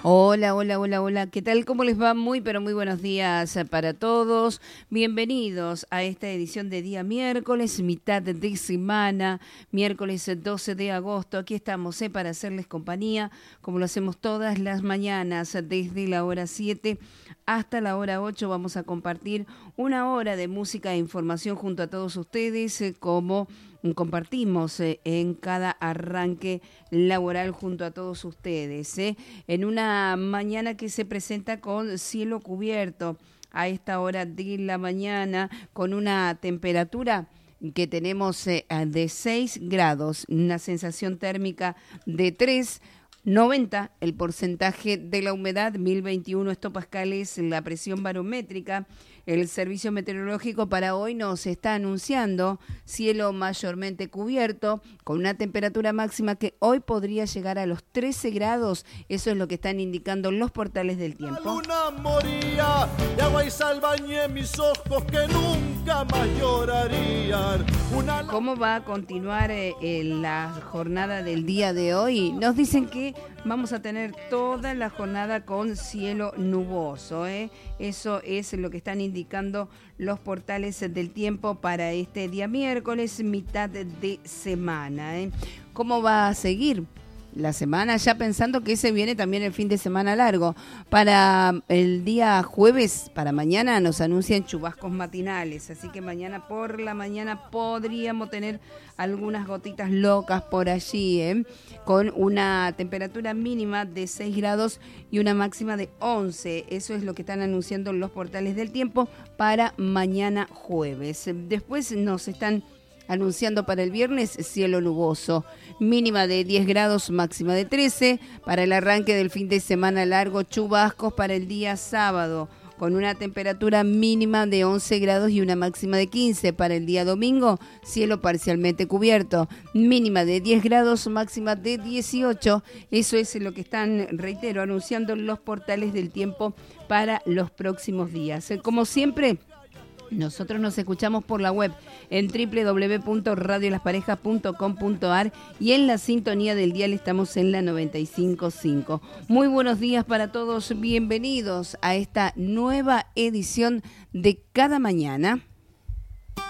Hola, hola, hola, hola. ¿Qué tal? ¿Cómo les va? Muy, pero muy buenos días para todos. Bienvenidos a esta edición de día miércoles, mitad de semana, miércoles 12 de agosto. Aquí estamos para hacerles compañía, como lo hacemos todas las mañanas, desde la hora 7 hasta la hora 8. Vamos a compartir una hora de música e información junto a todos ustedes, como compartimos en cada arranque laboral junto a todos ustedes, en una mañana que se presenta con cielo cubierto a esta hora de la mañana, con una temperatura que tenemos de 6 grados, una sensación térmica de 3,90 el porcentaje de la humedad, 1021 hectopascales la presión barométrica. El servicio meteorológico para hoy nos está anunciando cielo mayormente cubierto, con una temperatura máxima que hoy podría llegar a los 13 grados. Eso es lo que están indicando los portales del tiempo. La luna moría, y agua y sal bañé mis ojos que nunca más llorarían. ¿Cómo va a continuar la jornada del día de hoy? Nos dicen que vamos a tener toda la jornada con cielo nuboso, Eso es lo que están indicando los portales del tiempo para este día miércoles, mitad de semana, ¿Cómo va a seguir la semana? Ya pensando que se viene también el fin de semana largo. Para el día jueves, para mañana, nos anuncian chubascos matinales, así que mañana por la mañana podríamos tener algunas gotitas locas por allí, con una temperatura mínima de 6 grados y una máxima de 11. Eso es lo que están anunciando los portales del tiempo para mañana jueves. Después nos están anunciando para el viernes cielo nuboso, mínima de 10 grados, máxima de 13. Para el arranque del fin de semana largo, chubascos para el día sábado, con una temperatura mínima de 11 grados y una máxima de 15. Para el día domingo, cielo parcialmente cubierto, mínima de 10 grados, máxima de 18. Eso es lo que están, reitero, anunciando los portales del tiempo para los próximos días. Como siempre, nosotros nos escuchamos por la web en www.radiolasparejas.com.ar y en la sintonía del dial estamos en la 95.5. Muy buenos días para todos, bienvenidos a esta nueva edición de Cada Mañana.